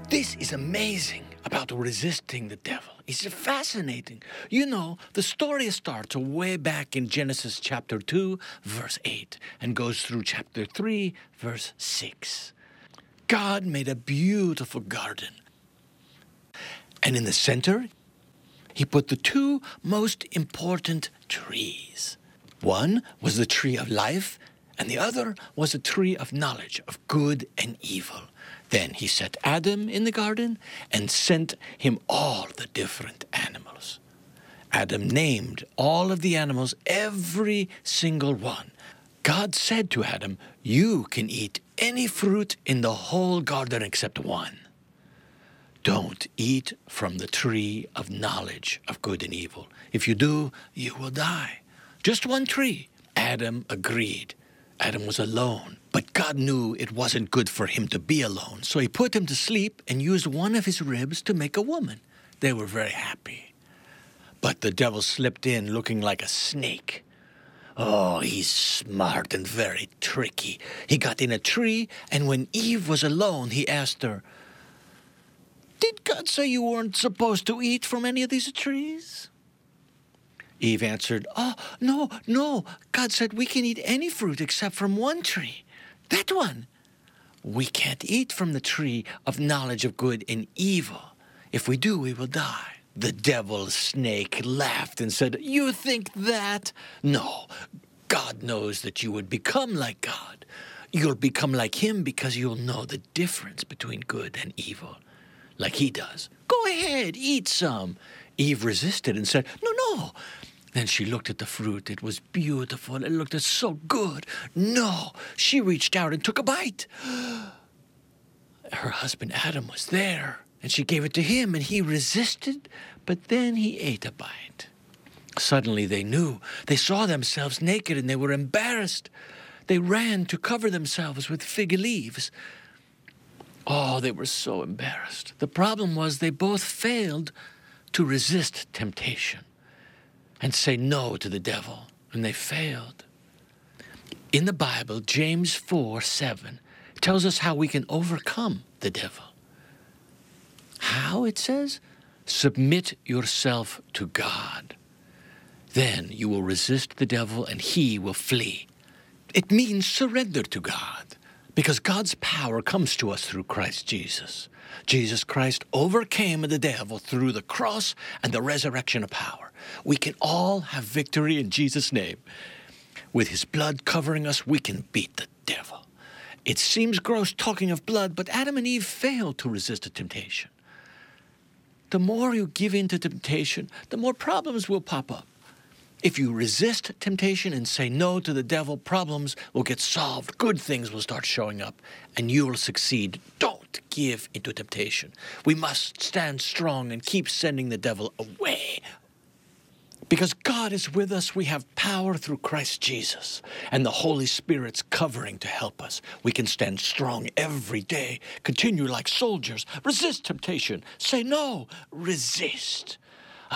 This is amazing about resisting the devil. It's fascinating. You know, the story starts way back in Genesis chapter 2, verse 8, and goes through chapter 3, verse 6. God made a beautiful garden. And in the center, he put the two most important trees. One was the tree of life, and the other was a tree of knowledge of good and evil. Then he set Adam in the garden and sent him all the different animals. Adam named all of the animals, every single one. God said to Adam, "You can eat any fruit in the whole garden except one. Don't eat from the tree of knowledge of good and evil. If you do, you will die." Just one tree. Adam agreed. Adam was alone, but God knew it wasn't good for him to be alone, so he put him to sleep and used one of his ribs to make a woman. They were very happy. But the devil slipped in looking like a snake. Oh, he's smart and very tricky. He got in a tree, and when Eve was alone, he asked her, "Did God say you weren't supposed to eat from any of these trees?" Eve answered, "Oh, no. God said we can eat any fruit except from one tree. That one. We can't eat from the tree of knowledge of good and evil. If we do, we will die." The devil snake laughed and said, "You think that? No, God knows that you would become like God. You'll become like him because you'll know the difference between good and evil, like he does. Go ahead, eat some." Eve resisted and said, "No. Then she looked at the fruit. It was beautiful. It looked so good. No, she reached out and took a bite. Her husband Adam was there, and she gave it to him, and he resisted, but then he ate a bite. Suddenly they knew. They saw themselves naked, and they were embarrassed. They ran to cover themselves with fig leaves. Oh, they were so embarrassed. The problem was they both failed to resist temptation and say no to the devil, and they failed. In the Bible, James 4:7 tells us how we can overcome the devil. How, it says? Submit yourself to God. Then you will resist the devil, and he will flee. It means surrender to God, because God's power comes to us through Christ Jesus. Jesus Christ overcame the devil through the cross and the resurrection of power. We can all have victory in Jesus' name. With his blood covering us, we can beat the devil. It seems gross talking of blood, but Adam and Eve failed to resist the temptation. The more you give in to temptation, the more problems will pop up. If you resist temptation and say no to the devil, problems will get solved. Good things will start showing up, and you will succeed. Don't give into temptation. We must stand strong and keep sending the devil away. Because God is with us, we have power through Christ Jesus and the Holy Spirit's covering to help us. We can stand strong every day, continue like soldiers, resist temptation, say no, resist.